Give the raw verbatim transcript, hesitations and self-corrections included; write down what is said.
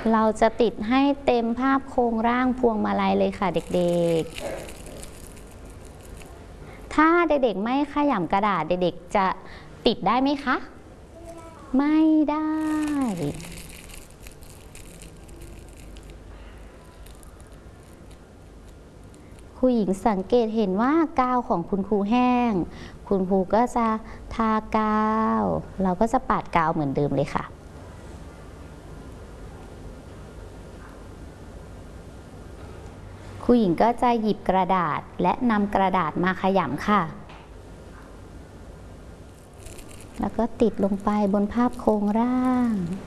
เราจะติดให้เต็มภาพโครงร่างพวงมาลัยเลยค่ะเด็กๆถ้าเด็กๆไม่ขยำกระดาษเด็กๆจะติดได้ไหมคะไม่ได้ครูหญิงสังเกตเห็นว่ากาวของคุณครูแห้งคุณครูก็จะทากาวเราก็จะปาดกาวเหมือนเดิมเลยค่ะครูหญิงก็จะหยิบกระดาษและนำกระดาษมาขยำค่ะแล้วก็ติดลงไปบนภาพโครงร่าง